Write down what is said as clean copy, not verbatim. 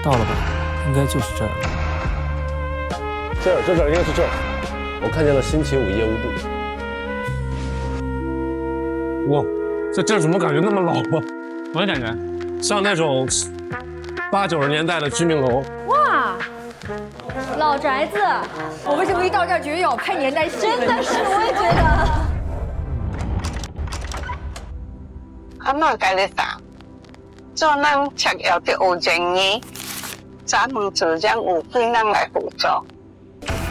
到了吧？应该就是这儿了。 这儿应该是这儿。我看见了星期五业务部。哇，这怎么感觉那么老啊？ 什么感觉？ 像那种80、90年代的居民楼。 哇，老宅子，我为什么一到这儿觉得有拍年代戏？真的是，我也觉得。 阿媽介你打，做能赤有啲好正義，咱們就將有非能來合作。